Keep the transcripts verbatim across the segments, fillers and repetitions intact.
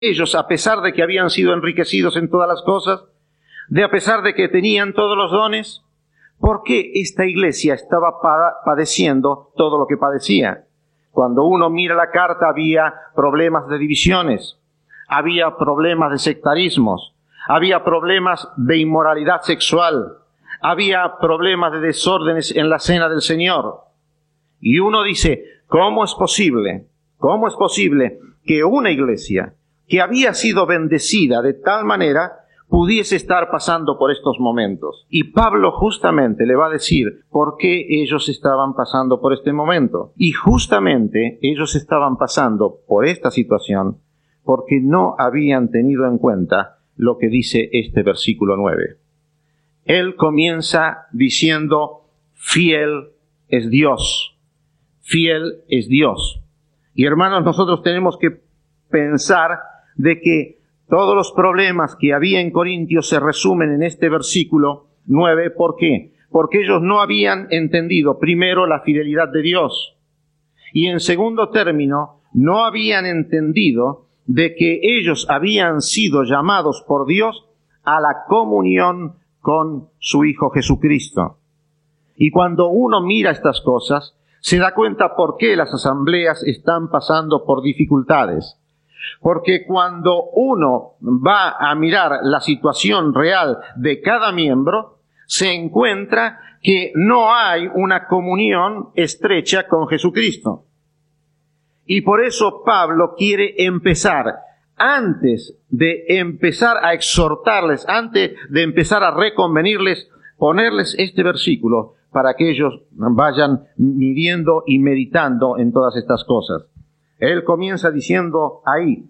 ellos, a pesar de que habían sido enriquecidos en todas las cosas, de a pesar de que tenían todos los dones, ¿por qué esta iglesia estaba padeciendo todo lo que padecía? Cuando uno mira la carta, había problemas de divisiones, había problemas de sectarismos, había problemas de inmoralidad sexual, había problemas de desórdenes en la cena del Señor. Y uno dice, ¿cómo es posible? ¿Cómo es posible que una iglesia que había sido bendecida de tal manera pudiese estar pasando por estos momentos? Y Pablo justamente le va a decir por qué ellos estaban pasando por este momento. Y justamente ellos estaban pasando por esta situación porque no habían tenido en cuenta lo que dice este versículo nueve. Él comienza diciendo, fiel es Dios, fiel es Dios. Y hermanos, nosotros tenemos que pensar de que todos los problemas que había en Corintios se resumen en este versículo nueve. ¿Por qué? Porque ellos no habían entendido, primero, la fidelidad de Dios. Y en segundo término, no habían entendido de que ellos habían sido llamados por Dios a la comunión con su Hijo Jesucristo. Y cuando uno mira estas cosas, se da cuenta por qué las asambleas están pasando por dificultades. Porque cuando uno va a mirar la situación real de cada miembro, se encuentra que no hay una comunión estrecha con Jesucristo. Y por eso Pablo quiere empezar, antes de empezar a exhortarles, antes de empezar a reconvenirles, ponerles este versículo para que ellos vayan midiendo y meditando en todas estas cosas. Él comienza diciendo ahí,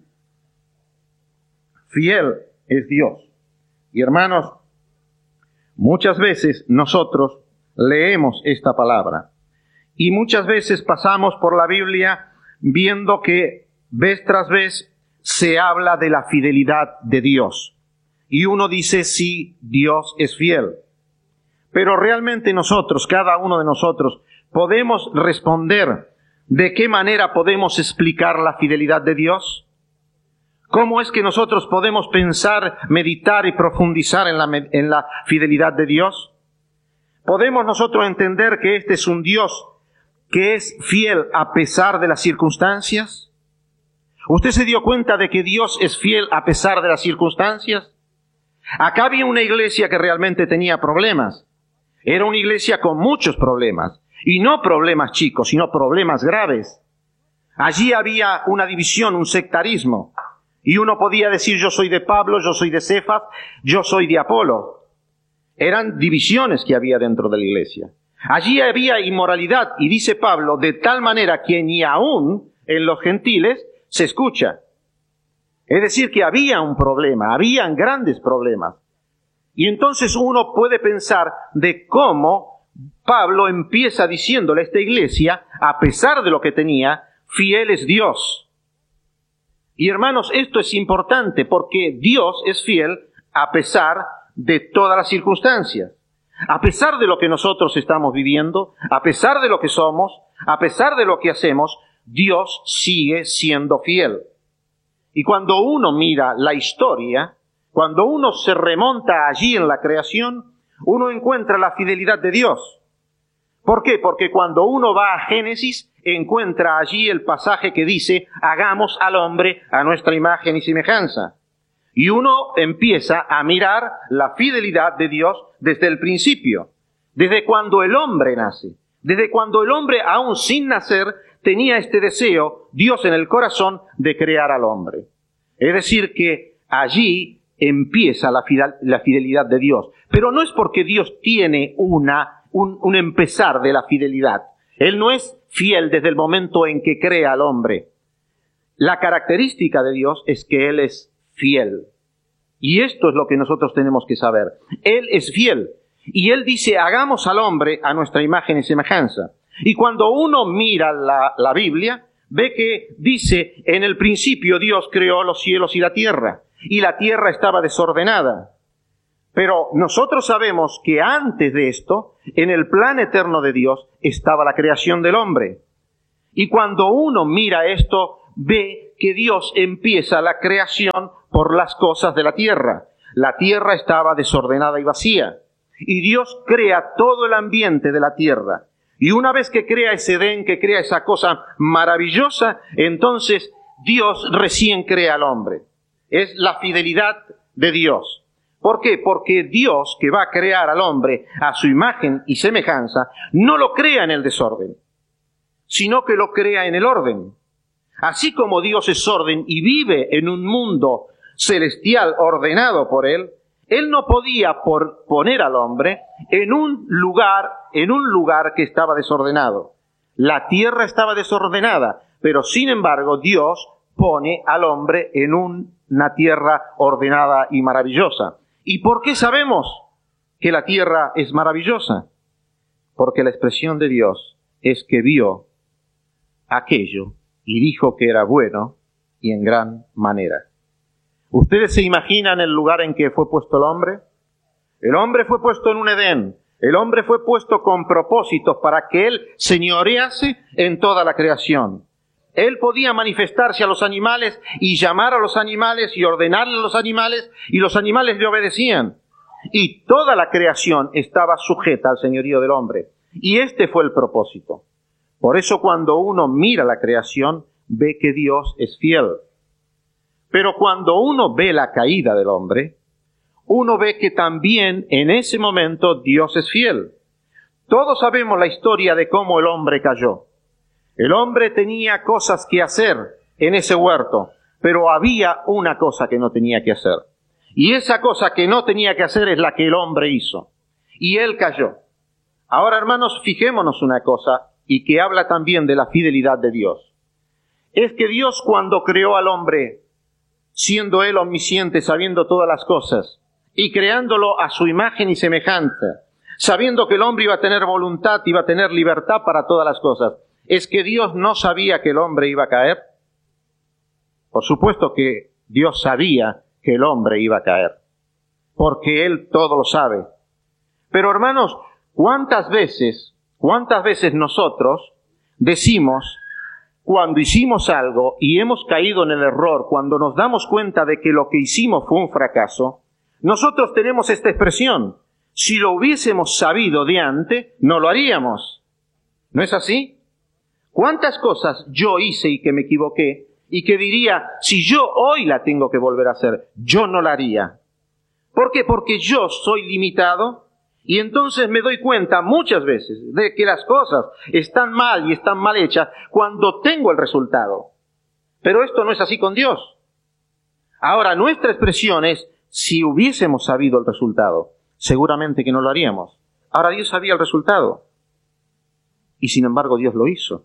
fiel es Dios. Y hermanos, muchas veces nosotros leemos esta palabra y muchas veces pasamos por la Biblia viendo que vez tras vez se habla de la fidelidad de Dios. Y uno dice, sí, Dios es fiel. Pero realmente nosotros, cada uno de nosotros, podemos responder de qué manera podemos explicar la fidelidad de Dios. ¿Cómo es que nosotros podemos pensar, meditar y profundizar en la, en la fidelidad de Dios? ¿Podemos nosotros entender que este es un Dios que es fiel a pesar de las circunstancias? ¿Usted se dio cuenta de que Dios es fiel a pesar de las circunstancias? Acá había una iglesia que realmente tenía problemas. Era una iglesia con muchos problemas. Y no problemas chicos, sino problemas graves. Allí había una división, un sectarismo. Y uno podía decir, yo soy de Pablo, yo soy de Cefas, yo soy de Apolo. Eran divisiones que había dentro de la iglesia. Allí había inmoralidad, y dice Pablo, de tal manera que ni aún en los gentiles se escucha. Es decir, que había un problema, habían grandes problemas. Y entonces uno puede pensar de cómo Pablo empieza diciéndole a esta iglesia, a pesar de lo que tenía, fiel es Dios. Y hermanos, esto es importante porque Dios es fiel a pesar de todas las circunstancias. A pesar de lo que nosotros estamos viviendo, a pesar de lo que somos, a pesar de lo que hacemos, Dios sigue siendo fiel. Y cuando uno mira la historia, cuando uno se remonta allí en la creación, uno encuentra la fidelidad de Dios. ¿Por qué? Porque cuando uno va a Génesis, encuentra allí el pasaje que dice, hagamos al hombre a nuestra imagen y semejanza. Y uno empieza a mirar la fidelidad de Dios desde el principio, desde cuando el hombre nace, desde cuando el hombre, aún sin nacer, tenía este deseo, Dios en el corazón, de crear al hombre. Es decir, que allí empieza la fidelidad de Dios. Pero no es porque Dios tiene una, un, un empezar de la fidelidad. Él no es fiel desde el momento en que crea al hombre. La característica de Dios es que Él es fiel. Y esto es lo que nosotros tenemos que saber. Él es fiel. Y Él dice, hagamos al hombre a nuestra imagen y semejanza. Y cuando uno mira la, la Biblia, ve que dice, en el principio Dios creó los cielos y la tierra. Y la tierra estaba desordenada. Pero nosotros sabemos que antes de esto, en el plan eterno de Dios, estaba la creación del hombre. Y cuando uno mira esto, ve que Dios empieza la creación por las cosas de la tierra. La tierra estaba desordenada y vacía, y Dios crea todo el ambiente de la tierra. Y una vez que crea ese Edén, que crea esa cosa maravillosa, entonces Dios recién crea al hombre. Es la fidelidad de Dios. ¿Por qué? Porque Dios, que va a crear al hombre a su imagen y semejanza, no lo crea en el desorden, sino que lo crea en el orden. Así como Dios es orden y vive en un mundo celestial ordenado por Él, Él no podía por poner al hombre en un lugar, en un lugar que estaba desordenado. La tierra estaba desordenada, pero sin embargo Dios pone al hombre en un, una tierra ordenada y maravillosa. ¿Y por qué sabemos que la tierra es maravillosa? Porque la expresión de Dios es que vio aquello y dijo que era bueno y en gran manera. ¿Ustedes se imaginan el lugar en que fue puesto el hombre? El hombre fue puesto en un Edén. El hombre fue puesto con propósitos para que él señorease en toda la creación. Él podía manifestarse a los animales y llamar a los animales y ordenarle a los animales, y los animales le obedecían. Y toda la creación estaba sujeta al señorío del hombre. Y este fue el propósito. Por eso cuando uno mira la creación, ve que Dios es fiel. Pero cuando uno ve la caída del hombre, uno ve que también en ese momento Dios es fiel. Todos sabemos la historia de cómo el hombre cayó. El hombre tenía cosas que hacer en ese huerto, pero había una cosa que no tenía que hacer. Y esa cosa que no tenía que hacer es la que el hombre hizo. Y él cayó. Ahora, hermanos, fijémonos una cosa, y que habla también de la fidelidad de Dios. Es que Dios, cuando creó al hombre, siendo él omnisciente, sabiendo todas las cosas, y creándolo a su imagen y semejanza, sabiendo que el hombre iba a tener voluntad, iba a tener libertad para todas las cosas, ¿es que Dios no sabía que el hombre iba a caer? Por supuesto que Dios sabía que el hombre iba a caer, porque Él todo lo sabe. Pero hermanos, ¿cuántas veces, cuántas veces nosotros decimos, cuando hicimos algo y hemos caído en el error, cuando nos damos cuenta de que lo que hicimos fue un fracaso, nosotros tenemos esta expresión: si lo hubiésemos sabido de antes, no lo haríamos? ¿No es así? ¿Cuántas cosas yo hice y que me equivoqué y que diría, si yo hoy la tengo que volver a hacer, yo no la haría? ¿Por qué? Porque yo soy limitado y entonces me doy cuenta muchas veces de que las cosas están mal y están mal hechas cuando tengo el resultado. Pero esto no es así con Dios. Ahora, nuestra expresión es, si hubiésemos sabido el resultado, seguramente que no lo haríamos. Ahora, Dios sabía el resultado y sin embargo Dios lo hizo.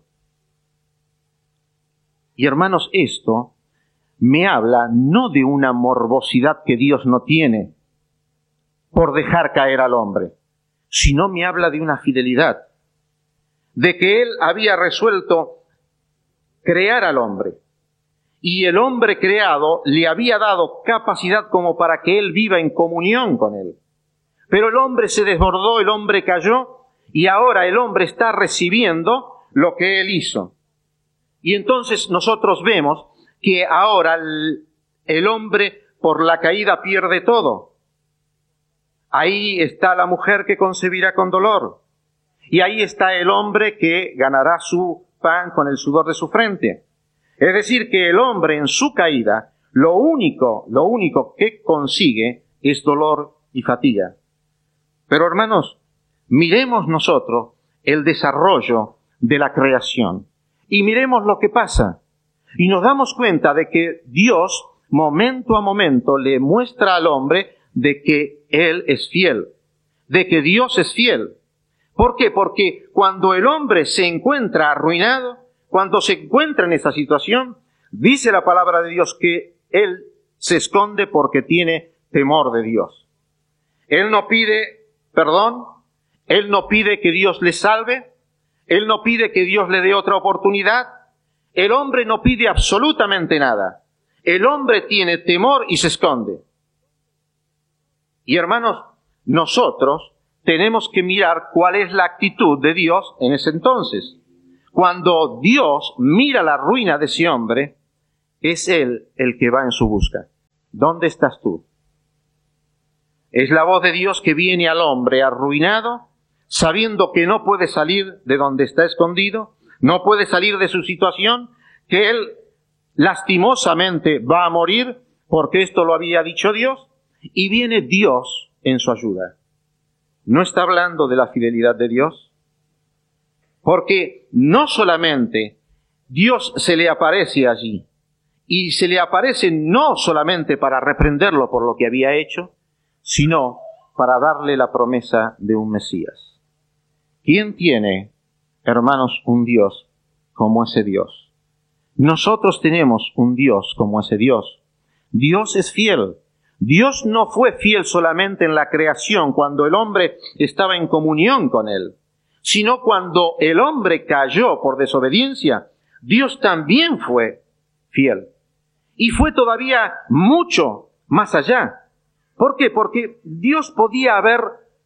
Y hermanos, esto me habla no de una morbosidad que Dios no tiene por dejar caer al hombre, sino me habla de una fidelidad, de que Él había resuelto crear al hombre, y el hombre creado le había dado capacidad como para que Él viva en comunión con Él. Pero el hombre se desbordó, el hombre cayó, y ahora el hombre está recibiendo lo que Él hizo. Y entonces nosotros vemos que ahora el, el hombre por la caída pierde todo. Ahí está la mujer que concebirá con dolor. Y ahí está el hombre que ganará su pan con el sudor de su frente. Es decir, que el hombre en su caída, lo único, lo único que consigue es dolor y fatiga. Pero hermanos, miremos nosotros el desarrollo de la creación. Y miremos lo que pasa. Y nos damos cuenta de que Dios, momento a momento, le muestra al hombre de que Él es fiel, de que Dios es fiel. ¿Por qué? Porque cuando el hombre se encuentra arruinado, cuando se encuentra en esa situación, dice la palabra de Dios que Él se esconde porque tiene temor de Dios. Él no pide perdón, Él no pide que Dios le salve, Él no pide que Dios le dé otra oportunidad. El hombre no pide absolutamente nada. El hombre tiene temor y se esconde. Y hermanos, nosotros tenemos que mirar cuál es la actitud de Dios en ese entonces. Cuando Dios mira la ruina de ese hombre, es Él el que va en su busca. ¿Dónde estás tú? Es la voz de Dios que viene al hombre arruinado, sabiendo que no puede salir de donde está escondido, no puede salir de su situación, que él lastimosamente va a morir, porque esto lo había dicho Dios, y viene Dios en su ayuda. ¿No está hablando de la fidelidad de Dios? Porque no solamente Dios se le aparece allí, y se le aparece no solamente para reprenderlo por lo que había hecho, sino para darle la promesa de un Mesías. ¿Quién tiene, hermanos, un Dios como ese Dios? Nosotros tenemos un Dios como ese Dios. Dios es fiel. Dios no fue fiel solamente en la creación, cuando el hombre estaba en comunión con Él, sino cuando el hombre cayó por desobediencia, Dios también fue fiel. Y fue todavía mucho más allá. ¿Por qué? Porque Dios podía haber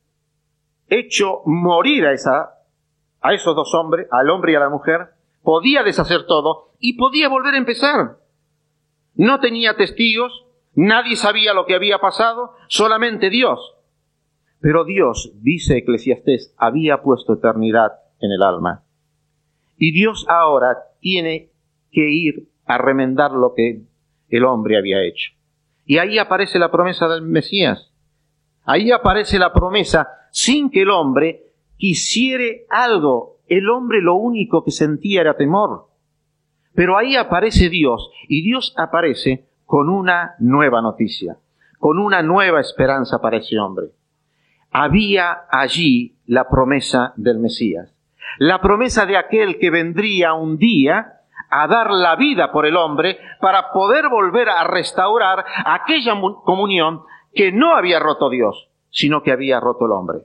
hecho morir a, esa, a esos dos hombres, al hombre y a la mujer, podía deshacer todo y podía volver a empezar. No tenía testigos, nadie sabía lo que había pasado, solamente Dios. Pero Dios, dice Eclesiastés, había puesto eternidad en el alma. Y Dios ahora tiene que ir a remendar lo que el hombre había hecho. Y ahí aparece la promesa del Mesías. Ahí aparece la promesa sin que el hombre quisiere algo. El hombre lo único que sentía era temor. Pero ahí aparece Dios, y Dios aparece con una nueva noticia, con una nueva esperanza para ese hombre. Había allí la promesa del Mesías, la promesa de aquel que vendría un día a dar la vida por el hombre para poder volver a restaurar aquella comunión que no había roto Dios, sino que había roto el hombre.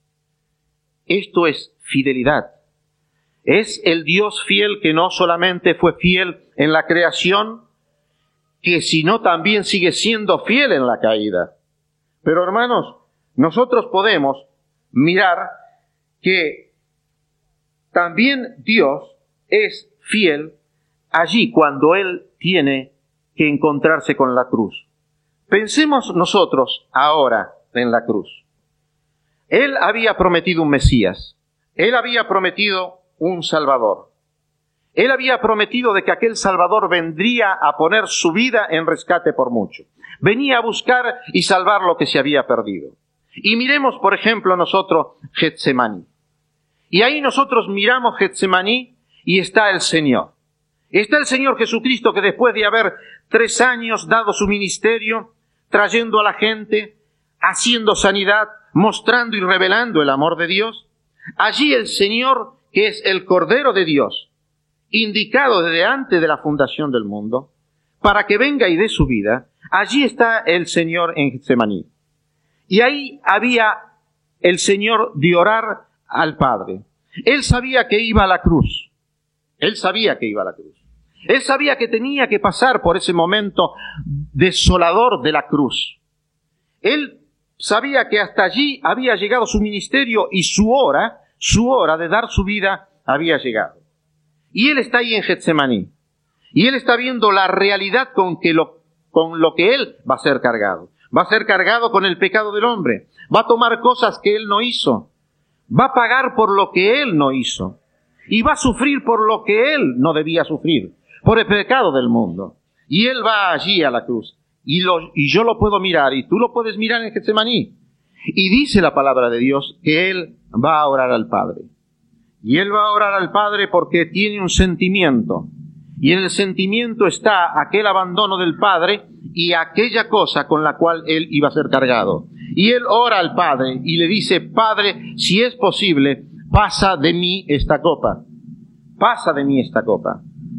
Esto es fidelidad. Es el Dios fiel que no solamente fue fiel en la creación, que sino también sigue siendo fiel en la caída. Pero hermanos, nosotros podemos mirar que también Dios es fiel allí cuando Él tiene que encontrarse con la cruz. Pensemos nosotros ahora en la cruz. Él había prometido un Mesías. Él había prometido un Salvador. Él había prometido de que aquel Salvador vendría a poner su vida en rescate por mucho. Venía a buscar y salvar lo que se había perdido. Y miremos, por ejemplo, nosotros Getsemaní. Y ahí nosotros miramos Getsemaní y está el Señor. Está el Señor Jesucristo, que después de haber tres años dado su ministerio, trayendo a la gente, haciendo sanidad, mostrando y revelando el amor de Dios, allí el Señor, que es el Cordero de Dios, indicado desde antes de la fundación del mundo, para que venga y dé su vida, allí está el Señor en Getsemaní. Y ahí había el Señor de orar al Padre. Él sabía que iba a la cruz. Él sabía que iba a la cruz. Él sabía que tenía que pasar por ese momento desolador de la cruz. Él sabía que hasta allí había llegado su ministerio y su hora, su hora de dar su vida había llegado. Y Él está ahí en Getsemaní. Y Él está viendo la realidad con, que lo, con lo que Él va a ser cargado. Va a ser cargado con el pecado del hombre. Va a tomar cosas que Él no hizo. Va a pagar por lo que Él no hizo. Y va a sufrir por lo que Él no debía sufrir, por el pecado del mundo. Y Él va allí a la cruz. Y, lo, y yo lo puedo mirar, y tú lo puedes mirar en Getsemaní. Y dice la palabra de Dios que Él va a orar al Padre. Y Él va a orar al Padre porque tiene un sentimiento. Y en el sentimiento está aquel abandono del Padre y aquella cosa con la cual Él iba a ser cargado. Y Él ora al Padre y le dice: Padre, si es posible, pasa de mí esta copa. Pasa de mí esta copa.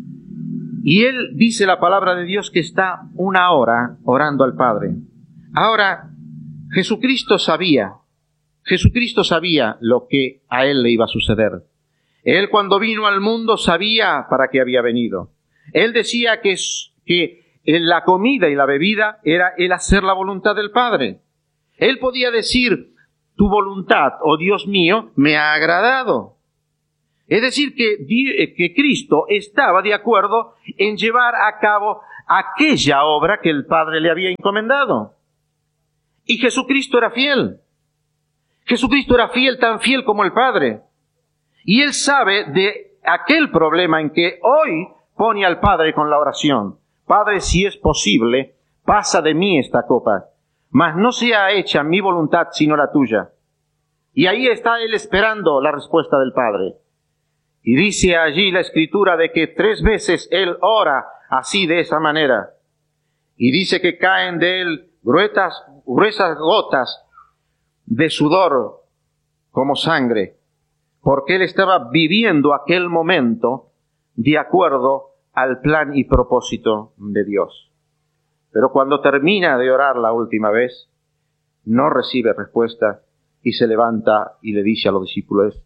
Y Él dice la palabra de Dios que está una hora orando al Padre. Ahora, Jesucristo sabía, Jesucristo sabía lo que a Él le iba a suceder. Él, cuando vino al mundo, sabía para qué había venido. Él decía que, que la comida y la bebida era el hacer la voluntad del Padre. Él podía decir: tu voluntad, oh Dios mío, me ha agradado. Es decir, que, que Cristo estaba de acuerdo en llevar a cabo aquella obra que el Padre le había encomendado. Y Jesucristo era fiel. Jesucristo era fiel, tan fiel como el Padre. Y Él sabe de aquel problema en que hoy pone al Padre con la oración. Padre, si es posible, pasa de mí esta copa, mas no sea hecha mi voluntad sino la tuya. Y ahí está Él esperando la respuesta del Padre. Y dice allí la Escritura de que tres veces Él ora así, de esa manera. Y dice que caen de Él gruesas, gruesas gotas de sudor como sangre, porque Él estaba viviendo aquel momento de acuerdo al plan y propósito de Dios. Pero cuando termina de orar la última vez, no recibe respuesta y se levanta y le dice a los discípulos,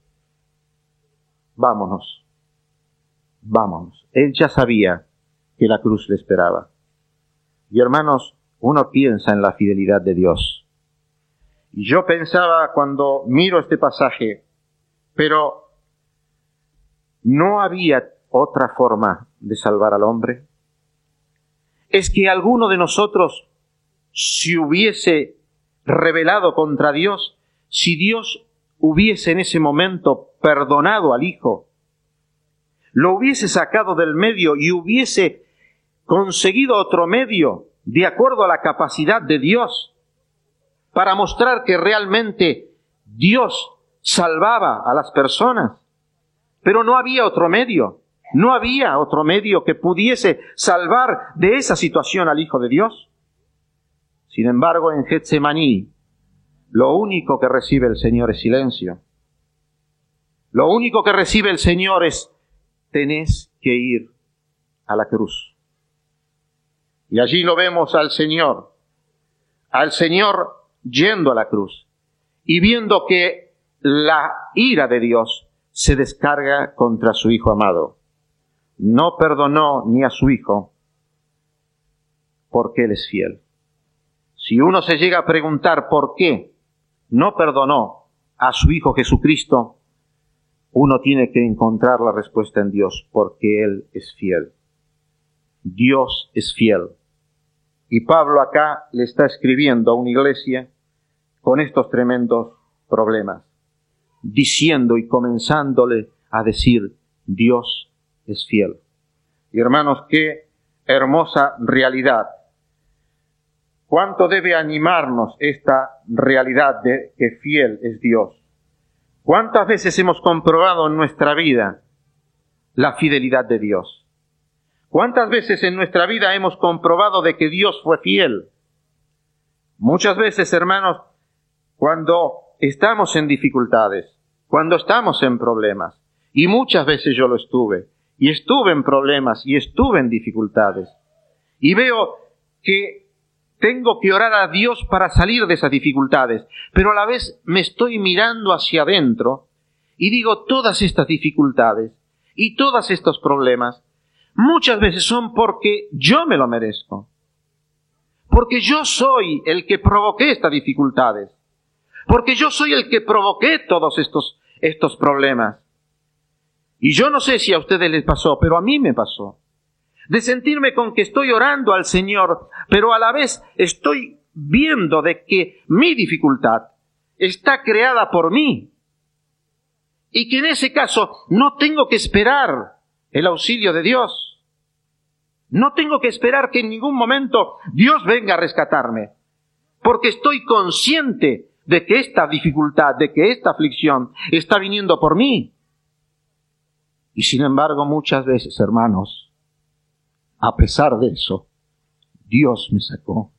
vámonos, vámonos. Él ya sabía que la cruz le esperaba. Y hermanos, uno piensa en la fidelidad de Dios. Y yo pensaba cuando miro este pasaje, pero ¿no había otra forma de salvar al hombre? ¿Es que alguno de nosotros se hubiese rebelado contra Dios, si Dios hubiese en ese momento perdonado al Hijo, lo hubiese sacado del medio y hubiese conseguido otro medio de acuerdo a la capacidad de Dios para mostrar que realmente Dios salvaba a las personas? Pero no había otro medio, no había otro medio que pudiese salvar de esa situación al Hijo de Dios. Sin embargo, en Getsemaní, lo único que recibe el Señor es silencio. Lo único que recibe el Señor es, tenés que ir a la cruz. Y allí lo vemos al Señor, al Señor yendo a la cruz y viendo que la ira de Dios se descarga contra su Hijo amado. No perdonó ni a su Hijo porque Él es fiel. Si uno se llega a preguntar por qué no perdonó a su Hijo Jesucristo, uno tiene que encontrar la respuesta en Dios, porque Él es fiel. Dios es fiel. Y Pablo acá le está escribiendo a una iglesia con estos tremendos problemas, diciendo y comenzándole a decir, Dios es fiel. Y hermanos, qué hermosa realidad. ¿Cuánto debe animarnos esta realidad de que fiel es Dios? ¿Cuántas veces hemos comprobado en nuestra vida la fidelidad de Dios? ¿Cuántas veces en nuestra vida hemos comprobado de que Dios fue fiel? Muchas veces, hermanos, cuando estamos en dificultades, cuando estamos en problemas, y muchas veces yo lo estuve, y estuve en problemas, y estuve en dificultades, y veo que tengo que orar a Dios para salir de esas dificultades, pero a la vez me estoy mirando hacia adentro y digo, todas estas dificultades y todos estos problemas muchas veces son porque yo me lo merezco, porque yo soy el que provoqué estas dificultades, porque yo soy el que provoqué todos estos, estos problemas. Y yo no sé si a ustedes les pasó, pero a mí me pasó. De sentirme con que estoy orando al Señor, pero a la vez estoy viendo de que mi dificultad está creada por mí. Y que en ese caso no tengo que esperar el auxilio de Dios. No tengo que esperar que en ningún momento Dios venga a rescatarme. Porque estoy consciente de que esta dificultad, de que esta aflicción está viniendo por mí. Y sin embargo, muchas veces, hermanos, a pesar de eso, Dios me sacó.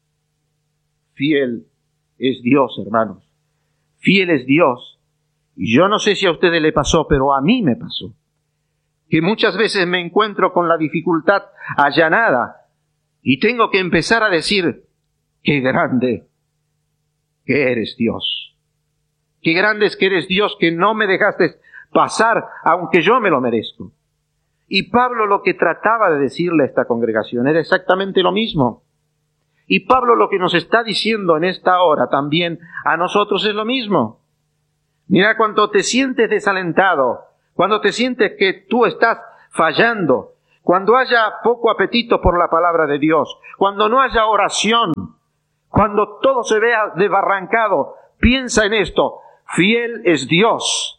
Fiel es Dios, hermanos. Fiel es Dios. Y yo no sé si a ustedes le pasó, pero a mí me pasó. Que muchas veces me encuentro con la dificultad allanada y tengo que empezar a decir, qué grande que eres Dios. Qué grande es que eres Dios, que no me dejaste pasar, aunque yo me lo merezco. Y Pablo lo que trataba de decirle a esta congregación era exactamente lo mismo. Y Pablo lo que nos está diciendo en esta hora también a nosotros es lo mismo. Mira, cuando te sientes desalentado, cuando te sientes que tú estás fallando, cuando haya poco apetito por la palabra de Dios, cuando no haya oración, cuando todo se vea desbarrancado, piensa en esto: fiel es Dios.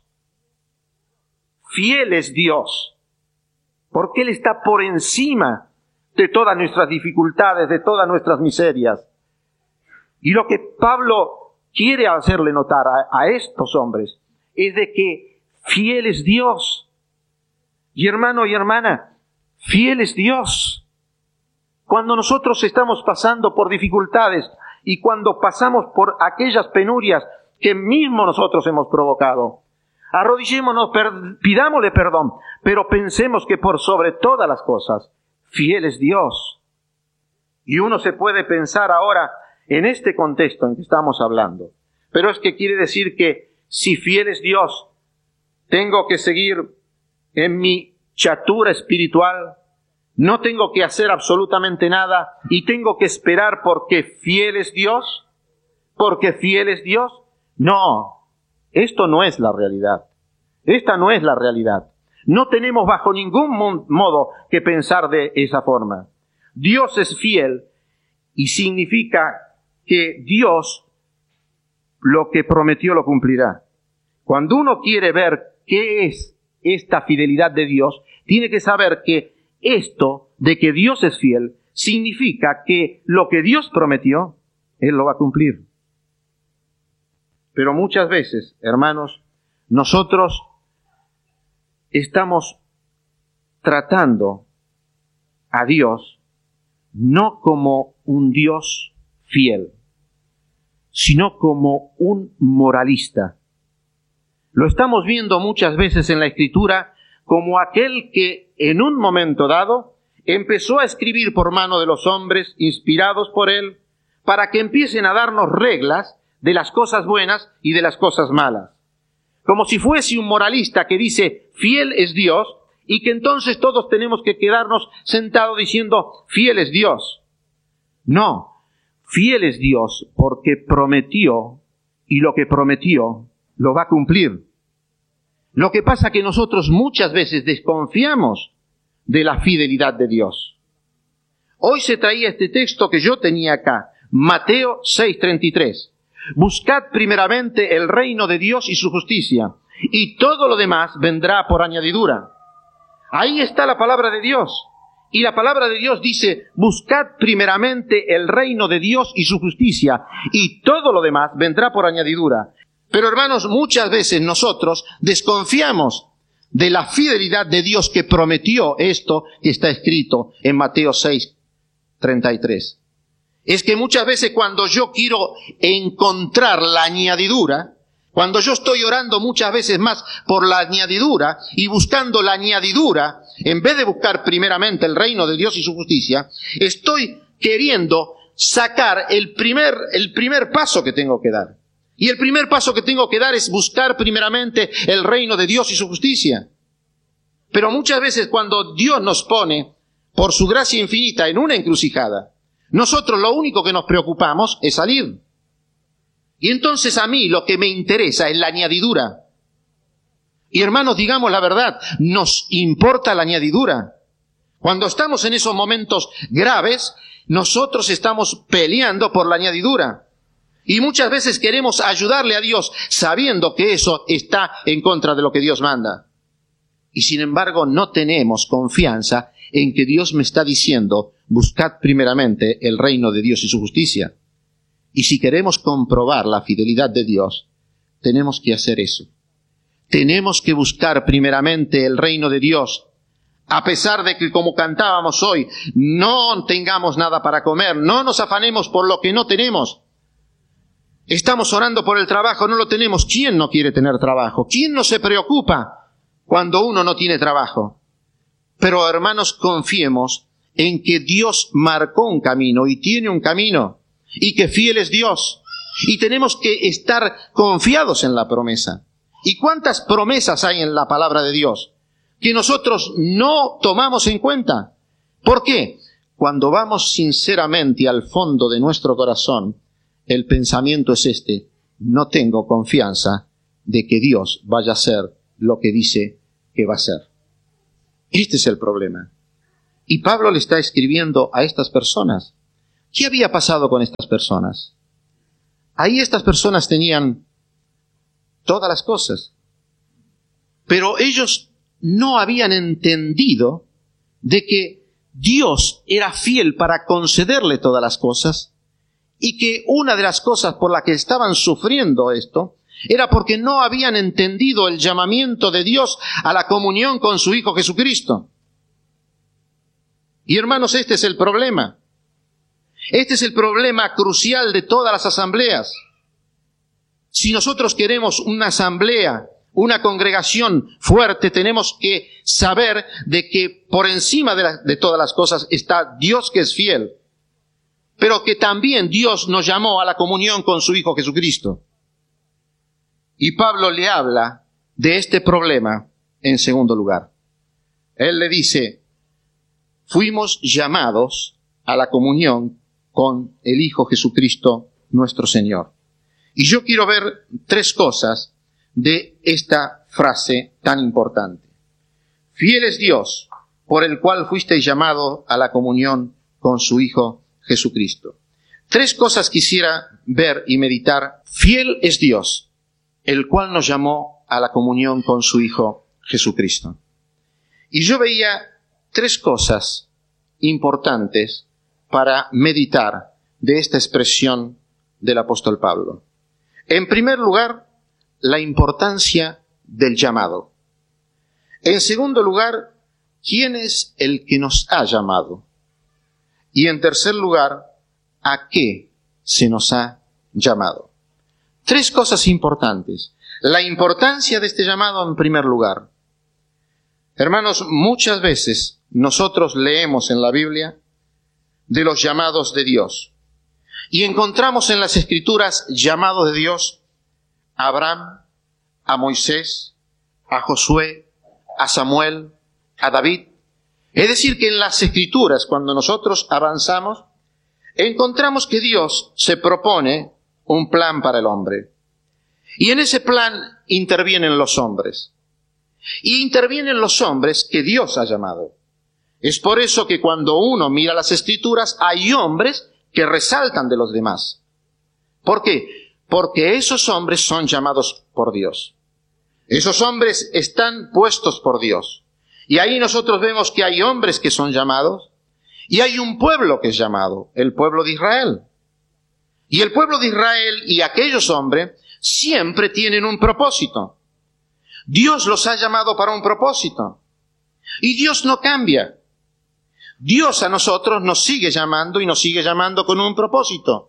Fiel es Dios. Porque Él está por encima de todas nuestras dificultades, de todas nuestras miserias. Y lo que Pablo quiere hacerle notar a, a estos hombres es de que fiel es Dios. Y hermano y hermana, fiel es Dios. Cuando nosotros estamos pasando por dificultades y cuando pasamos por aquellas penurias que mismo nosotros hemos provocado, arrodillémonos, per, pidámosle perdón, pero pensemos que por sobre todas las cosas, fiel es Dios. Y uno se puede pensar ahora en este contexto en que estamos hablando. Pero es que quiere decir que si fiel es Dios, tengo que seguir en mi chatura espiritual, no tengo que hacer absolutamente nada y tengo que esperar porque fiel es Dios, porque fiel es Dios. No, esto no es la realidad. Esta no es la realidad. No tenemos bajo ningún modo que pensar de esa forma. Dios es fiel y significa que Dios lo que prometió lo cumplirá. Cuando uno quiere ver qué es esta fidelidad de Dios, tiene que saber que esto de que Dios es fiel significa que lo que Dios prometió, Él lo va a cumplir. Pero muchas veces, hermanos, nosotros estamos tratando a Dios no como un Dios fiel, sino como un moralista. Lo estamos viendo muchas veces en la Escritura como aquel que en un momento dado empezó a escribir por mano de los hombres inspirados por él para que empiecen a darnos reglas de las cosas buenas y de las cosas malas. Como si fuese un moralista que dice fiel es Dios y que entonces todos tenemos que quedarnos sentados diciendo fiel es Dios. No, fiel es Dios porque prometió y lo que prometió lo va a cumplir. Lo que pasa es que nosotros muchas veces desconfiamos de la fidelidad de Dios. Hoy se traía este texto que yo tenía acá, Mateo seis treinta y tres. Buscad primeramente el reino de Dios y su justicia, y todo lo demás vendrá por añadidura. Ahí está la palabra de Dios. Y la palabra de Dios dice, buscad primeramente el reino de Dios y su justicia, y todo lo demás vendrá por añadidura. Pero hermanos, muchas veces nosotros desconfiamos de la fidelidad de Dios que prometió esto que está escrito en Mateo seis treinta y tres. Es que muchas veces cuando yo quiero encontrar la añadidura, cuando yo estoy orando muchas veces más por la añadidura y buscando la añadidura, en vez de buscar primeramente el reino de Dios y su justicia, estoy queriendo sacar el primer, el primer paso que tengo que dar. Y el primer paso que tengo que dar es buscar primeramente el reino de Dios y su justicia. Pero muchas veces cuando Dios nos pone, por su gracia infinita, en una encrucijada, nosotros lo único que nos preocupamos es salir. Y entonces a mí lo que me interesa es la añadidura. Y hermanos, digamos la verdad, nos importa la añadidura. Cuando estamos en esos momentos graves, nosotros estamos peleando por la añadidura. Y muchas veces queremos ayudarle a Dios sabiendo que eso está en contra de lo que Dios manda. Y sin embargo no tenemos confianza en que Dios me está diciendo, buscad primeramente el reino de Dios y su justicia. Y si queremos comprobar la fidelidad de Dios, tenemos que hacer eso. Tenemos que buscar primeramente el reino de Dios. A pesar de que, como cantábamos hoy, no tengamos nada para comer, no nos afanemos por lo que no tenemos. Estamos orando por el trabajo, no lo tenemos. ¿Quién no quiere tener trabajo? ¿Quién no se preocupa cuando uno no tiene trabajo? Pero hermanos, confiemos en que Dios marcó un camino y tiene un camino y que fiel es Dios. Y tenemos que estar confiados en la promesa. ¿Y cuántas promesas hay en la palabra de Dios que nosotros no tomamos en cuenta? ¿Por qué? Cuando vamos sinceramente al fondo de nuestro corazón, el pensamiento es este: no tengo confianza de que Dios vaya a hacer lo que dice que va a hacer. Este es el problema. Y Pablo le está escribiendo a estas personas. ¿Qué había pasado con estas personas? Ahí estas personas tenían todas las cosas, pero ellos no habían entendido de que Dios era fiel para concederle todas las cosas y que una de las cosas por las que estaban sufriendo esto era porque no habían entendido el llamamiento de Dios a la comunión con su Hijo Jesucristo. Y hermanos, este es el problema. Este es el problema crucial de todas las asambleas. Si nosotros queremos una asamblea, una congregación fuerte, tenemos que saber de que por encima de, la, de todas las cosas está Dios, que es fiel, pero que también Dios nos llamó a la comunión con su Hijo Jesucristo. Y Pablo le habla de este problema en segundo lugar. Él le dice, fuimos llamados a la comunión con el Hijo Jesucristo, nuestro Señor. Y yo quiero ver tres cosas de esta frase tan importante. Fiel es Dios, por el cual fuisteis llamados a la comunión con su Hijo Jesucristo. Tres cosas quisiera ver y meditar. Fiel es Dios, el cual nos llamó a la comunión con su Hijo Jesucristo. Y yo veía tres cosas importantes para meditar de esta expresión del apóstol Pablo. En primer lugar, la importancia del llamado. En segundo lugar, ¿quién es el que nos ha llamado? Y en tercer lugar, ¿a qué se nos ha llamado? Tres cosas importantes. La importancia de este llamado en primer lugar. Hermanos, muchas veces nosotros leemos en la Biblia de los llamados de Dios. Y encontramos en las Escrituras llamados de Dios a Abraham, a Moisés, a Josué, a Samuel, a David. Es decir, que en las Escrituras, cuando nosotros avanzamos, encontramos que Dios se propone un plan para el hombre. Y en ese plan intervienen los hombres. Y intervienen los hombres que Dios ha llamado. Es por eso que cuando uno mira las Escrituras, hay hombres que resaltan de los demás. ¿Por qué? Porque esos hombres son llamados por Dios. Esos hombres están puestos por Dios. Y ahí nosotros vemos que hay hombres que son llamados y hay un pueblo que es llamado, el pueblo de Israel. Y el pueblo de Israel y aquellos hombres siempre tienen un propósito. Dios los ha llamado para un propósito. Y Dios no cambia. Dios a nosotros nos sigue llamando y nos sigue llamando con un propósito.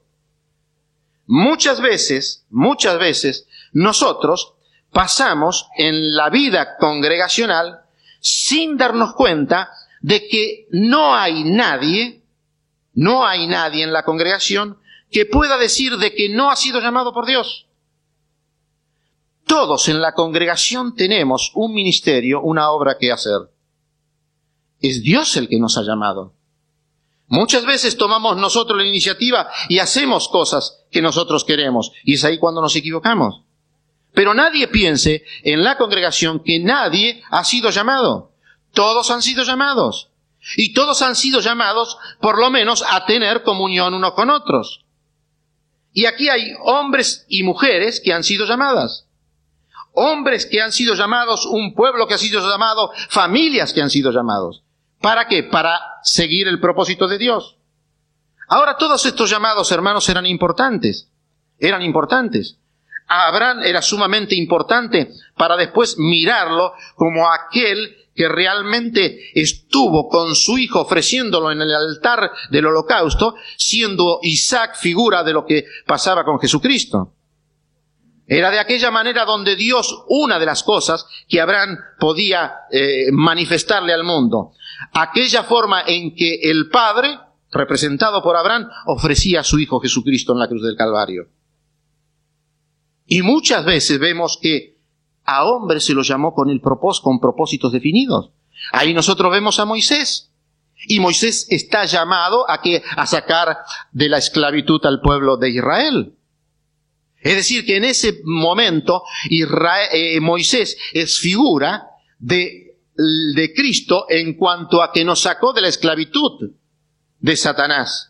Muchas veces, muchas veces, nosotros pasamos en la vida congregacional sin darnos cuenta de que no hay nadie, no hay nadie en la congregación que pueda decir de que no ha sido llamado por Dios. Todos en la congregación tenemos un ministerio, una obra que hacer. Es Dios el que nos ha llamado. Muchas veces tomamos nosotros la iniciativa y hacemos cosas que nosotros queremos, y es ahí cuando nos equivocamos. Pero nadie piense en la congregación que nadie ha sido llamado. Todos han sido llamados. Y todos han sido llamados, por lo menos, a tener comunión unos con otros. Y aquí hay hombres y mujeres que han sido llamadas. Hombres que han sido llamados, un pueblo que ha sido llamado, familias que han sido llamados. ¿Para qué? Para seguir el propósito de Dios. Ahora, todos estos llamados, hermanos, eran importantes. Eran importantes. A Abraham era sumamente importante para después mirarlo como aquel que realmente estuvo con su hijo ofreciéndolo en el altar del holocausto, siendo Isaac figura de lo que pasaba con Jesucristo. Era de aquella manera donde Dios, una de las cosas que Abraham podía eh, manifestarle al mundo, aquella forma en que el Padre, representado por Abraham, ofrecía a su Hijo Jesucristo en la cruz del Calvario. Y muchas veces vemos que a hombres se los llamó con el propós- con propósitos definidos. Ahí nosotros vemos a Moisés. Y Moisés está llamado a, que, a sacar de la esclavitud al pueblo de Israel. Es decir, que en ese momento Israel, eh, Moisés es figura de de Cristo en cuanto a que nos sacó de la esclavitud de Satanás.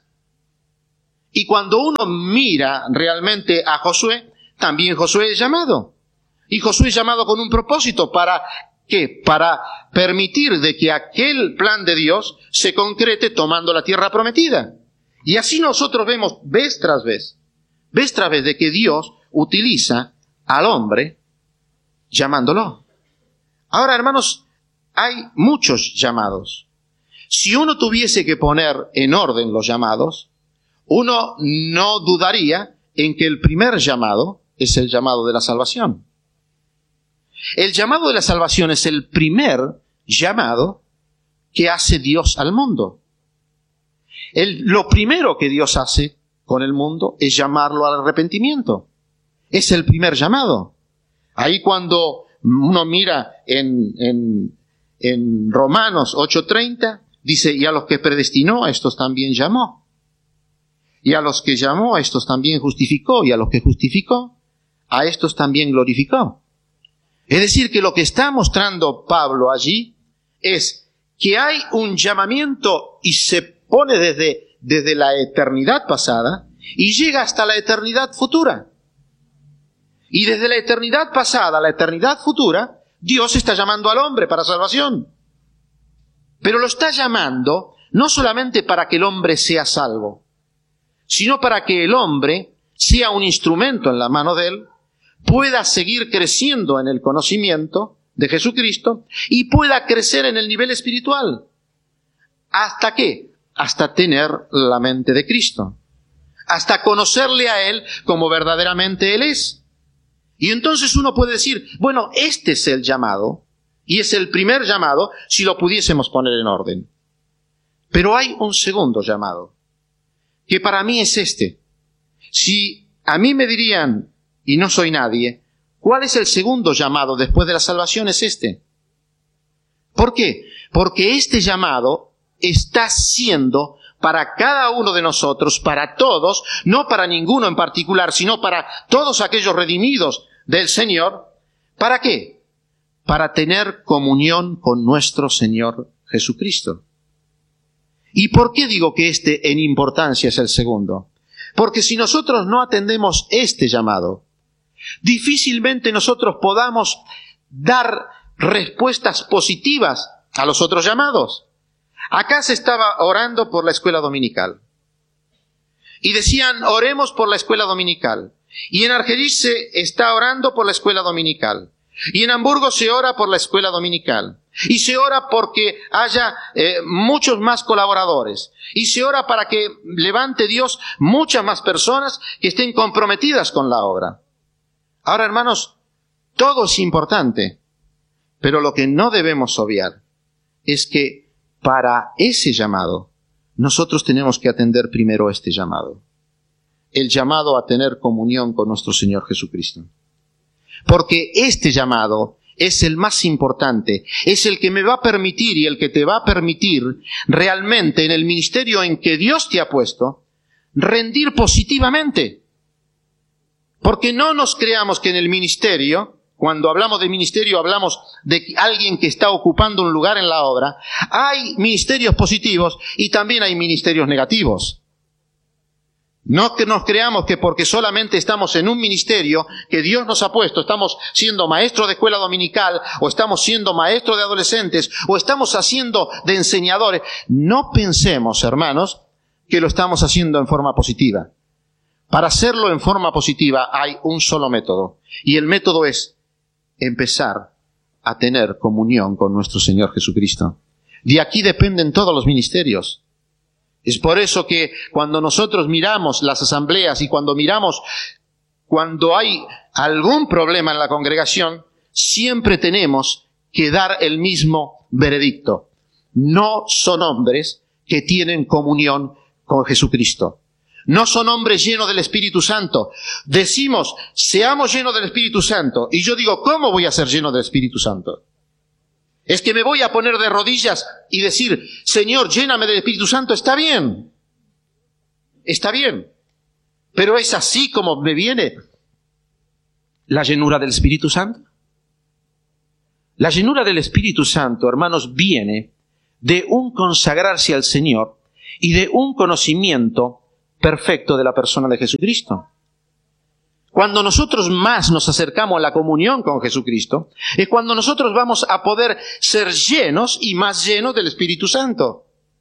Y cuando uno mira realmente a Josué, también Josué es llamado. Y Josué es llamado con un propósito. ¿Para qué? Para permitir de que aquel plan de Dios se concrete tomando la tierra prometida. Y así nosotros vemos vez tras vez, vez tras vez de que Dios utiliza al hombre llamándolo. Ahora, hermanos, hay muchos llamados. Si uno tuviese que poner en orden los llamados, uno no dudaría en que el primer llamado es el llamado de la salvación. El llamado de la salvación es el primer llamado que hace Dios al mundo. El, lo primero que Dios hace con el mundo es llamarlo al arrepentimiento. Es el primer llamado. Ahí cuando uno mira en, en, en Romanos ocho treinta, dice, y a los que predestinó, a estos también llamó. Y a los que llamó, a estos también justificó. Y a los que justificó, a estos también glorificó. Es decir, que lo que está mostrando Pablo allí es que hay un llamamiento y se pone desde, desde la eternidad pasada y llega hasta la eternidad futura. Y desde la eternidad pasada a la eternidad futura, Dios está llamando al hombre para salvación. Pero lo está llamando no solamente para que el hombre sea salvo, sino para que el hombre sea un instrumento en la mano de él, pueda seguir creciendo en el conocimiento de Jesucristo y pueda crecer en el nivel espiritual. ¿Hasta qué? Hasta tener la mente de Cristo. Hasta conocerle a Él como verdaderamente Él es. Y entonces uno puede decir, bueno, este es el llamado, y es el primer llamado si lo pudiésemos poner en orden. Pero hay un segundo llamado, que para mí es este. Si a mí me dirían, y no soy nadie, ¿cuál es el segundo llamado después de la salvación? Es este. ¿Por qué? Porque este llamado está siendo para cada uno de nosotros, para todos, no para ninguno en particular, sino para todos aquellos redimidos del Señor. ¿Para qué? Para tener comunión con nuestro Señor Jesucristo. ¿Y por qué digo que este en importancia es el segundo? Porque si nosotros no atendemos este llamado, difícilmente nosotros podamos dar respuestas positivas a los otros llamados. Acá se estaba orando por la escuela dominical. Y decían, oremos por la escuela dominical. Y en Argerich se está orando por la escuela dominical. Y en Hamburgo se ora por la escuela dominical. Y se ora porque haya eh, muchos más colaboradores. Y se ora para que levante Dios muchas más personas que estén comprometidas con la obra. Ahora, hermanos, todo es importante. Pero lo que no debemos obviar es que para ese llamado, nosotros tenemos que atender primero este llamado. El llamado a tener comunión con nuestro Señor Jesucristo. Porque este llamado es el más importante, es el que me va a permitir y el que te va a permitir realmente en el ministerio en que Dios te ha puesto, rendir positivamente. Porque no nos creamos que en el ministerio, cuando hablamos de ministerio, hablamos de alguien que está ocupando un lugar en la obra. Hay ministerios positivos y también hay ministerios negativos. No que nos creamos que porque solamente estamos en un ministerio que Dios nos ha puesto, estamos siendo maestros de escuela dominical, o estamos siendo maestros de adolescentes, o estamos haciendo de enseñadores. No pensemos, hermanos, que lo estamos haciendo en forma positiva. Para hacerlo en forma positiva hay un solo método, y el método es empezar a tener comunión con nuestro Señor Jesucristo. De aquí dependen todos los ministerios. Es por eso que cuando nosotros miramos las asambleas y cuando miramos cuando hay algún problema en la congregación, siempre tenemos que dar el mismo veredicto. No son hombres que tienen comunión con Jesucristo. No son hombres llenos del Espíritu Santo. Decimos, seamos llenos del Espíritu Santo. Y yo digo, ¿cómo voy a ser lleno del Espíritu Santo? Es que me voy a poner de rodillas y decir, Señor, lléname del Espíritu Santo. Está bien. Está bien. Pero ¿es así como me viene la llenura del Espíritu Santo? La llenura del Espíritu Santo, hermanos, viene de un consagrarse al Señor y de un conocimiento perfecto de la persona de Jesucristo. Cuando nosotros más nos acercamos a la comunión con Jesucristo, es cuando nosotros vamos a poder ser llenos y más llenos del Espíritu Santo.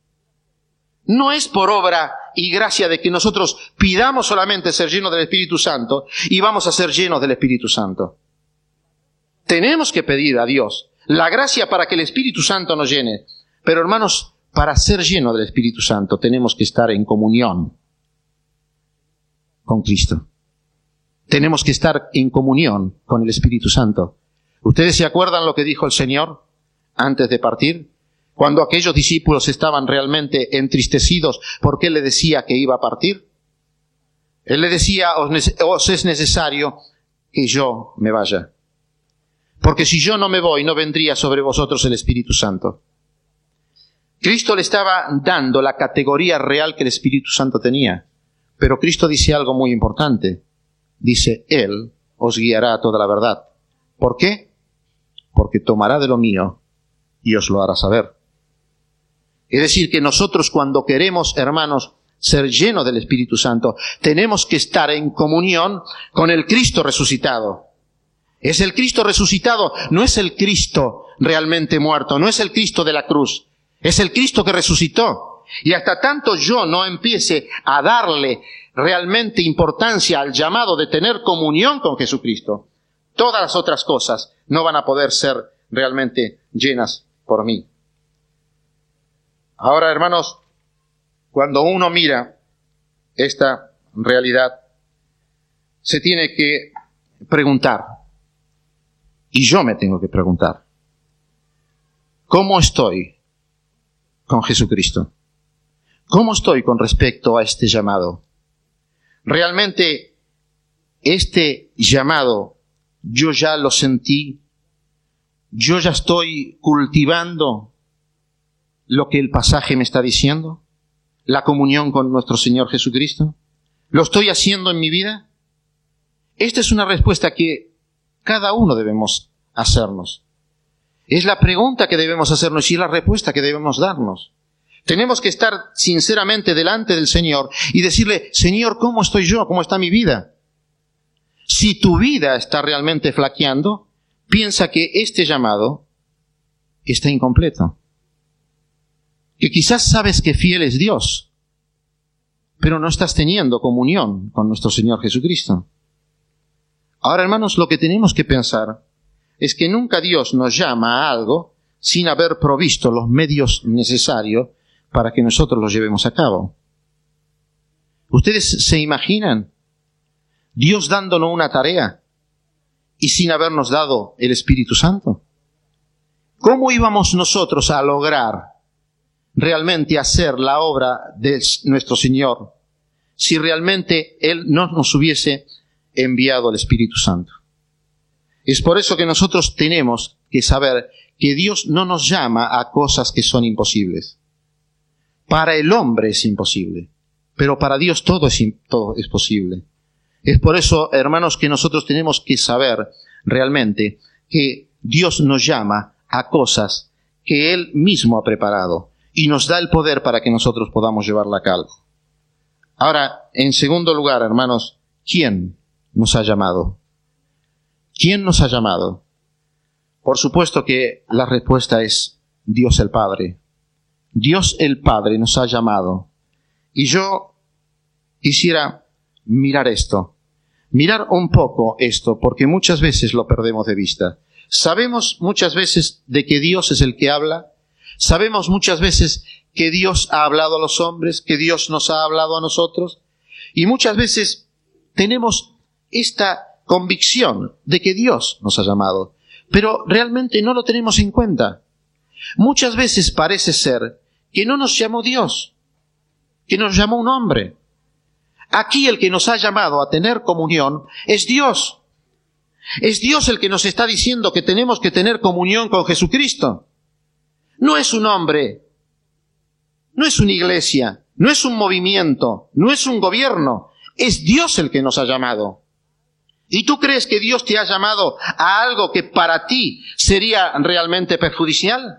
No es por obra y gracia de que nosotros pidamos solamente ser llenos del Espíritu Santo y vamos a ser llenos del Espíritu Santo. Tenemos que pedir a Dios la gracia para que el Espíritu Santo nos llene. Pero hermanos, para ser llenos del Espíritu Santo tenemos que estar en comunión con Cristo. Tenemos que estar en comunión con el Espíritu Santo. ¿Ustedes se acuerdan lo que dijo el Señor antes de partir? Cuando aquellos discípulos estaban realmente entristecidos porque Él le decía que iba a partir. Él le decía, os es necesario que yo me vaya. Porque si yo no me voy, no vendría sobre vosotros el Espíritu Santo. Cristo le estaba dando la categoría real que el Espíritu Santo tenía. Pero Cristo dice algo muy importante. Dice, Él os guiará a toda la verdad. ¿Por qué? Porque tomará de lo mío y os lo hará saber. Es decir, que nosotros cuando queremos, hermanos, ser llenos del Espíritu Santo, tenemos que estar en comunión con el Cristo resucitado. Es el Cristo resucitado, no es el Cristo realmente muerto, no es el Cristo de la cruz, es el Cristo que resucitó. Y hasta tanto yo no empiece a darle realmente importancia al llamado de tener comunión con Jesucristo, todas las otras cosas no van a poder ser realmente llenas por mí. Ahora, hermanos, cuando uno mira esta realidad, se tiene que preguntar, y yo me tengo que preguntar, ¿cómo estoy con Jesucristo? ¿Cómo estoy con respecto a este llamado? ¿Realmente este llamado yo ya lo sentí? ¿Yo ya estoy cultivando lo que el pasaje me está diciendo? ¿La comunión con nuestro Señor Jesucristo? ¿Lo estoy haciendo en mi vida? Esta es una respuesta que cada uno debemos hacernos. Es la pregunta que debemos hacernos y es la respuesta que debemos darnos. Tenemos que estar sinceramente delante del Señor y decirle, Señor, ¿cómo estoy yo? ¿Cómo está mi vida? Si tu vida está realmente flaqueando, piensa que este llamado está incompleto. Que quizás sabes que fiel es Dios, pero no estás teniendo comunión con nuestro Señor Jesucristo. Ahora, hermanos, lo que tenemos que pensar es que nunca Dios nos llama a algo sin haber provisto los medios necesarios para que nosotros los llevemos a cabo. ¿Ustedes se imaginan Dios dándonos una tarea y sin habernos dado el Espíritu Santo? ¿Cómo íbamos nosotros a lograr realmente hacer la obra de nuestro Señor si realmente Él no nos hubiese enviado el Espíritu Santo? Es por eso que nosotros tenemos que saber que Dios no nos llama a cosas que son imposibles. Para el hombre es imposible, pero para Dios todo es, todo es posible. Es por eso, hermanos, que nosotros tenemos que saber realmente que Dios nos llama a cosas que Él mismo ha preparado y nos da el poder para que nosotros podamos llevarla a cabo. Ahora, en segundo lugar, hermanos, ¿quién nos ha llamado? ¿Quién nos ha llamado? Por supuesto que la respuesta es Dios el Padre. Dios el Padre nos ha llamado. Y yo quisiera mirar esto, mirar un poco esto, porque muchas veces lo perdemos de vista. Sabemos muchas veces de que Dios es el que habla. Sabemos muchas veces que Dios ha hablado a los hombres, que Dios nos ha hablado a nosotros. Y muchas veces tenemos esta convicción de que Dios nos ha llamado, pero realmente no lo tenemos en cuenta. Muchas veces parece ser que no nos llamó Dios, que nos llamó un hombre. Aquí el que nos ha llamado a tener comunión es Dios. Es Dios el que nos está diciendo que tenemos que tener comunión con Jesucristo. No es un hombre, no es una iglesia, no es un movimiento, no es un gobierno. Es Dios el que nos ha llamado. ¿Y tú crees que Dios te ha llamado a algo que para ti sería realmente perjudicial?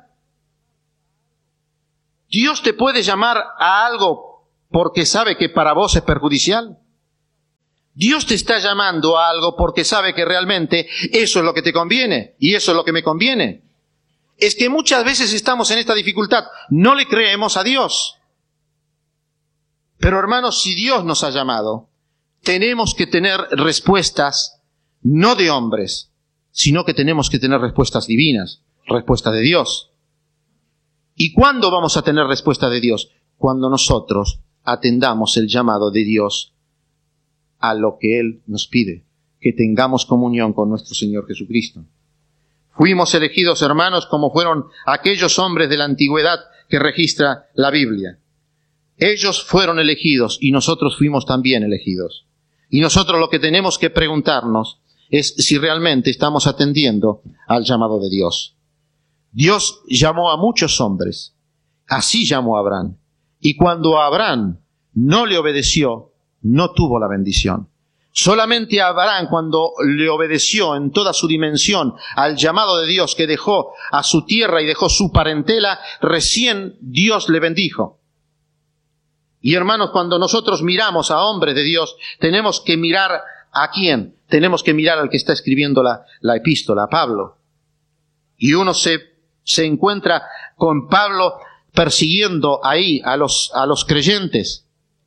¿Dios te puede llamar a algo porque sabe que para vos es perjudicial? Dios te está llamando a algo porque sabe que realmente eso es lo que te conviene y eso es lo que me conviene. Es que muchas veces estamos en esta dificultad, no le creemos a Dios. Pero hermanos, si Dios nos ha llamado, tenemos que tener respuestas no de hombres, sino que tenemos que tener respuestas divinas, respuestas de Dios. ¿Y cuándo vamos a tener respuesta de Dios? Cuando nosotros atendamos el llamado de Dios a lo que Él nos pide, que tengamos comunión con nuestro Señor Jesucristo. Fuimos elegidos, hermanos, como fueron aquellos hombres de la antigüedad que registra la Biblia. Ellos fueron elegidos y nosotros fuimos también elegidos. Y nosotros lo que tenemos que preguntarnos es si realmente estamos atendiendo al llamado de Dios. Dios llamó a muchos hombres, así llamó a Abraham. Y cuando Abraham no le obedeció, no tuvo la bendición. Solamente Abraham, cuando le obedeció en toda su dimensión al llamado de Dios, que dejó a su tierra y dejó su parentela, recién Dios le bendijo. Y hermanos, cuando nosotros miramos a hombres de Dios, tenemos que mirar ¿a quién? Tenemos que mirar al que está escribiendo la, la epístola, a Pablo. Y uno se, se encuentra con Pablo persiguiendo ahí a los, a los creyentes.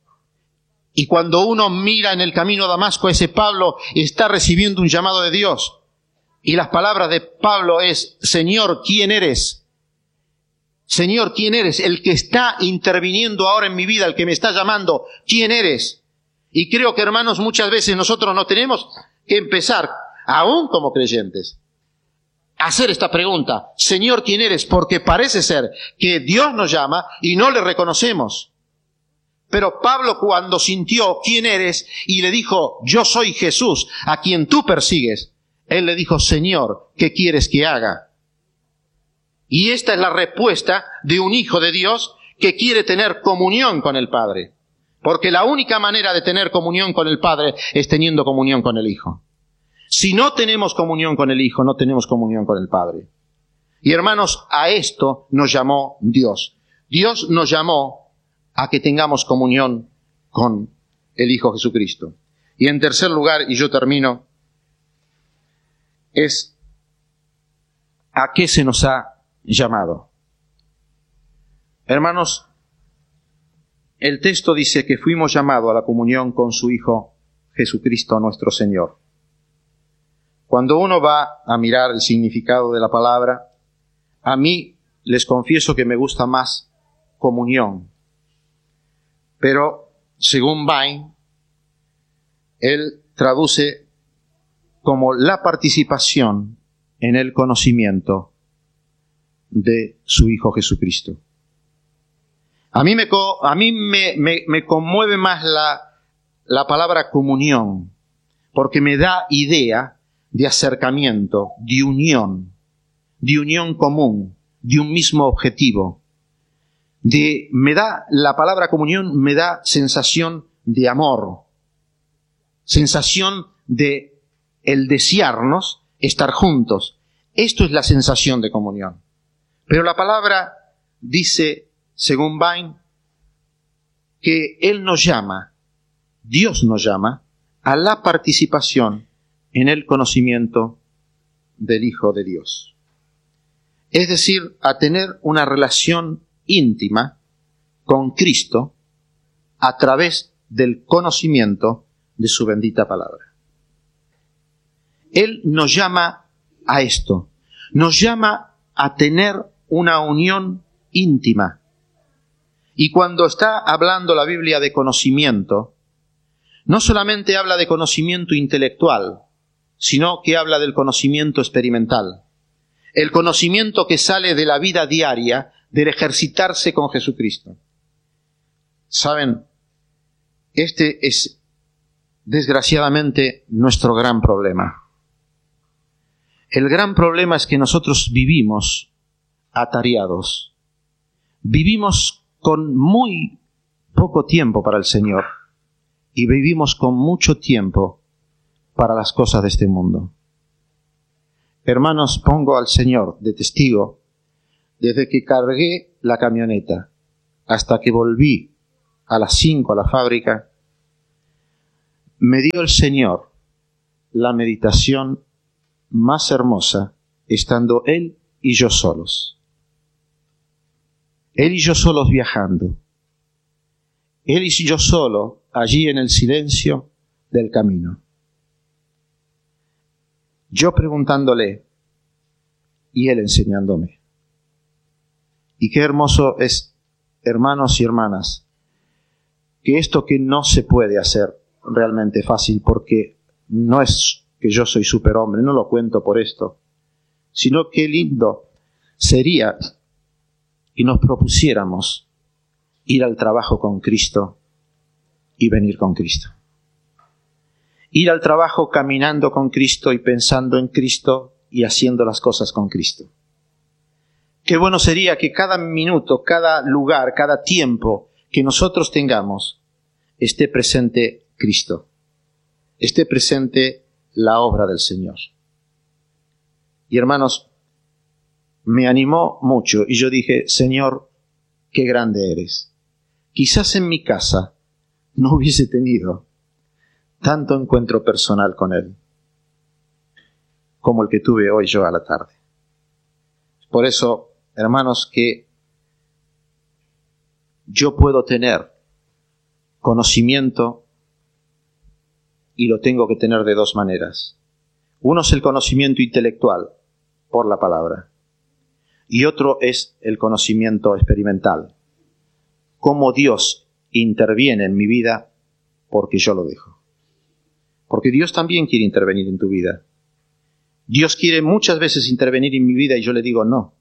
Y cuando uno mira en el camino a Damasco, ese Pablo está recibiendo un llamado de Dios. Y las palabras de Pablo es: Señor, ¿quién eres? Señor, ¿quién eres? El que está interviniendo ahora en mi vida, el que me está llamando, ¿quién eres? Y creo que, hermanos, muchas veces nosotros no tenemos que empezar, aún como creyentes, a hacer esta pregunta: Señor, ¿quién eres? Porque parece ser que Dios nos llama y no le reconocemos. Pero Pablo, cuando sintió quién eres y le dijo: yo soy Jesús, a quien tú persigues, él le dijo: Señor, ¿qué quieres que haga? Y esta es la respuesta de un hijo de Dios que quiere tener comunión con el Padre. Porque la única manera de tener comunión con el Padre es teniendo comunión con el Hijo. Si no tenemos comunión con el Hijo, no tenemos comunión con el Padre. Y hermanos, a esto nos llamó Dios. Dios nos llamó a que tengamos comunión con el Hijo Jesucristo. Y en tercer lugar, y yo termino, es ¿a qué se nos ha llamado? Hermanos, el texto dice que fuimos llamados a la comunión con su Hijo Jesucristo nuestro Señor. Cuando uno va a mirar el significado de la palabra, a mí les confieso que me gusta más comunión. Pero, según Vine, él traduce como la participación en el conocimiento de su Hijo Jesucristo. A mí me, a mí me, me, me conmueve más la, la palabra comunión, porque me da idea de acercamiento, de unión, de unión común, de un mismo objetivo. De, me da, la palabra comunión me da sensación de amor, sensación de el desearnos estar juntos. Esto es la sensación de comunión. Pero la palabra dice, según Vine, que Él nos llama, Dios nos llama, a la participación en el conocimiento del Hijo de Dios. Es decir, a tener una relación íntima con Cristo a través del conocimiento de su bendita palabra. Él nos llama a esto, nos llama a tener una unión íntima. Y cuando está hablando la Biblia de conocimiento, no solamente habla de conocimiento intelectual, sino que habla del conocimiento experimental. El conocimiento que sale de la vida diaria, del ejercitarse con Jesucristo. Saben, este es desgraciadamente nuestro gran problema. El gran problema es que nosotros vivimos atareados. Vivimos con muy poco tiempo para el Señor y vivimos con mucho tiempo para las cosas de este mundo. Hermanos, pongo al Señor de testigo, desde que cargué la camioneta hasta que volví a las cinco a la fábrica, me dio el Señor la meditación más hermosa, estando Él y yo solos. Él y yo solos viajando. Él y yo solo allí en el silencio del camino. Yo preguntándole y Él enseñándome. Y qué hermoso es, hermanos y hermanas, que esto que no se puede hacer realmente fácil, porque no es que yo soy superhombre, no lo cuento por esto, sino qué lindo sería que nos propusiéramos ir al trabajo con Cristo y venir con Cristo. Ir al trabajo caminando con Cristo y pensando en Cristo y haciendo las cosas con Cristo. Qué bueno sería que cada minuto, cada lugar, cada tiempo que nosotros tengamos, esté presente Cristo, esté presente la obra del Señor. Y hermanos, me animó mucho y yo dije, Señor, qué grande eres. Quizás en mi casa no hubiese tenido tanto encuentro personal con Él como el que tuve hoy yo a la tarde. Por eso, hermanos, que yo puedo tener conocimiento y lo tengo que tener de dos maneras. Uno es el conocimiento intelectual por la palabra y otro es el conocimiento experimental. Cómo Dios interviene en mi vida porque yo lo dejo. Porque Dios también quiere intervenir en tu vida. Dios quiere muchas veces intervenir en mi vida y yo le digo no.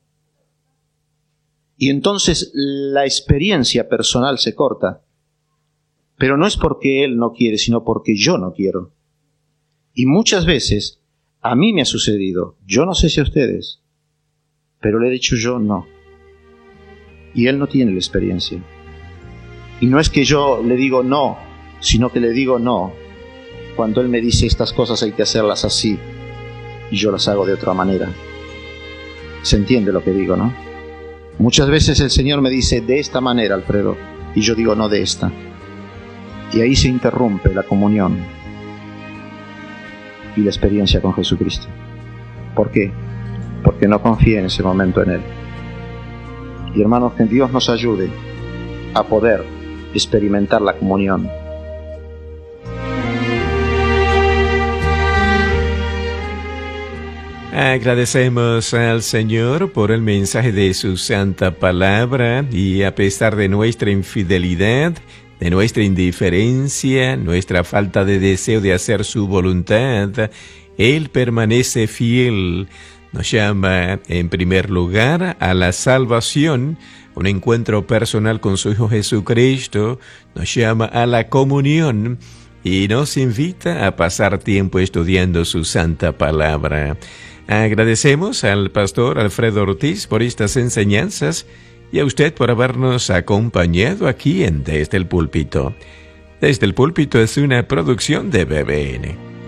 Y entonces la experiencia personal se corta. Pero no es porque Él no quiere, sino porque yo no quiero. Y muchas veces a mí me ha sucedido, yo no sé si a ustedes, pero le he dicho yo no. Y Él no tiene la experiencia. Y no es que yo le digo no, sino que le digo no cuando Él me dice estas cosas hay que hacerlas así y yo las hago de otra manera. ¿Se entiende lo que digo, no? Muchas veces el Señor me dice de esta manera, Alfredo, y yo digo no de esta. Y ahí se interrumpe la comunión y la experiencia con Jesucristo. ¿Por qué? Porque no confié en ese momento en Él. Y hermanos, que Dios nos ayude a poder experimentar la comunión. Agradecemos al Señor por el mensaje de su santa palabra y a pesar de nuestra infidelidad, de nuestra indiferencia, nuestra falta de deseo de hacer su voluntad, Él permanece fiel. Nos llama en primer lugar a la salvación, un encuentro personal con su Hijo Jesucristo, nos llama a la comunión y nos invita a pasar tiempo estudiando su santa palabra. Agradecemos al pastor Alfredo Ortiz por estas enseñanzas y a usted por habernos acompañado aquí en Desde el Púlpito. Desde el Púlpito es una producción de B B N.